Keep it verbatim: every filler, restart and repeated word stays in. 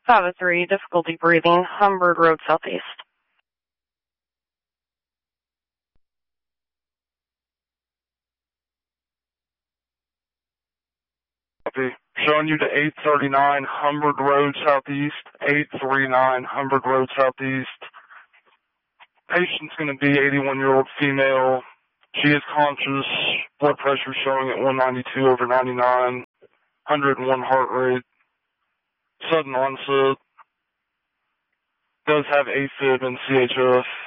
five oh three, difficulty breathing, Humbird Road Southeast. Copy. Showing you to eight thirty-nine Humbird Road Southeast, eight thirty-nine Humbird Road Southeast. Patient's going to be eighty-one-year-old female. She is conscious. Blood pressure showing at one ninety-two over ninety-nine. one hundred one heart rate. Sudden onset. Does have AFib and C H F.